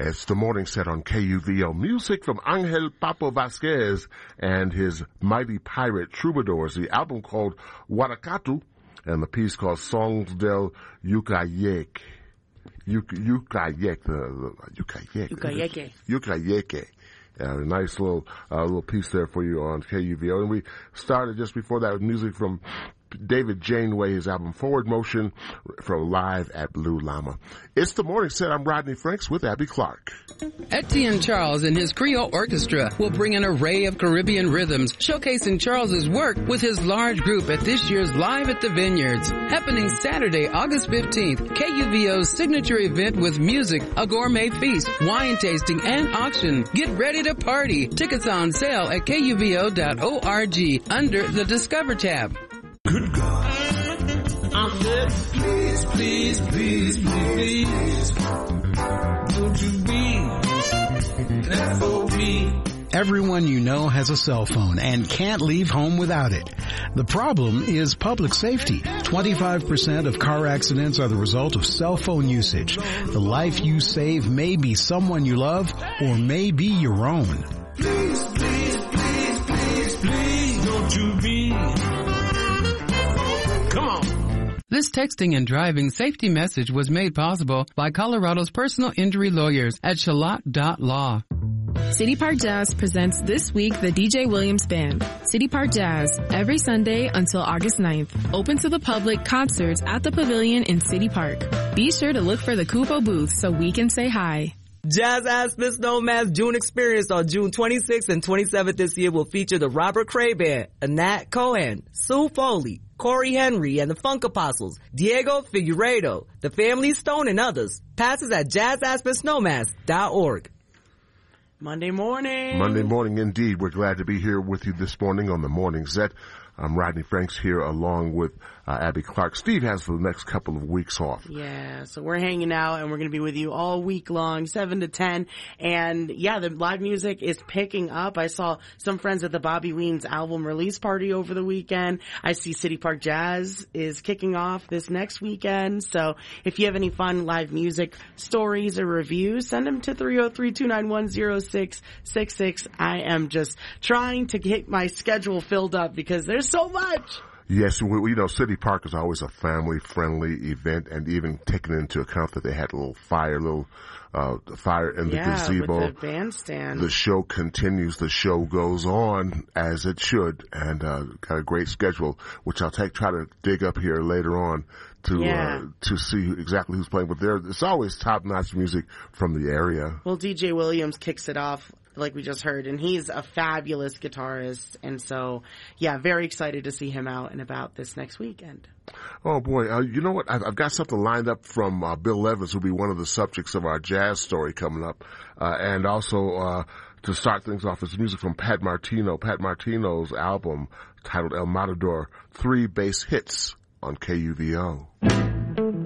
It's the morning set on KUVO. Music from Angel Papo Vasquez and his Mighty Pirate Troubadours. The album called Warakatu and the piece called Songs del Ucayeke. Ucayeke. A nice little piece there for you on KUVO. And we started just before that with music from David Janeway, his album Forward Motion from Live at Blue Llama. It's the morning set. I'm Rodney Franks with Abby Clark. Etienne Charles and his Creole Orchestra will bring an array of Caribbean rhythms, showcasing Charles's work with his large group at this year's Live at the Vineyards, happening Saturday, August 15th. KUVO's signature event with music, a gourmet feast, wine tasting, and auction. Get ready to party. Tickets on sale at KUVO.org under the Discover tab. Good God. I said, please, please, please, please, don't you be FOB. Everyone you know has a cell phone and can't leave home without it. The problem is public safety. 25% of car accidents are the result of cell phone usage. The life you save may be someone you love or may be your own. Please, please, please, please, please, don't you be. Come on. This texting and driving safety message was made possible by Colorado's personal injury lawyers at Shalat.law. City Park Jazz presents this week the DJ Williams Band. City Park Jazz, every Sunday until August 9th. Open to the public, concerts at the Pavilion in City Park. Be sure to look for the Kupo booth so we can say hi. Jazz Aspen Snowmass June Experience on June 26th and 27th this year will feature the Robert Cray Band, Anat Cohen, Sue Foley, Corey Henry and the Funk Apostles, Diego Figueiredo, the Family Stone and others. Passes at jazzaspensnowmass.org. Monday morning. Monday morning, indeed. We're glad to be here with you this morning on the Morning Set. I'm Rodney Franks here along with Abby Clark. Steve has the next couple of weeks off. Yeah, so we're hanging out and we're going to be with you all week long, 7 to 10. And yeah, the live music is picking up. I saw some friends at the Bobby Weens album release party over the weekend. I see City Park Jazz is kicking off this next weekend. So if you have any fun live music stories or reviews, send them to 303-291-0666. I am just trying to get my schedule filled up because there's so much. Yes, City Park is always a family-friendly event, and even taking into account that they had a little fire in the gazebo. With the bandstand. The show continues. The show goes on as it should, and got a great schedule, which I'll try to dig up here later on to see exactly who's playing. But it's always top-notch music from the area. Well, DJ Williams kicks it off, like we just heard, and he's a fabulous guitarist, and so very excited to see him out and about this next weekend. Oh boy, you know what? I've got something lined up from Bill Evans, who'll be one of the subjects of our jazz story coming up, and also to start things off is music from Pat Martino. Pat Martino's album titled El Matador, 3 bass hits on KUVO.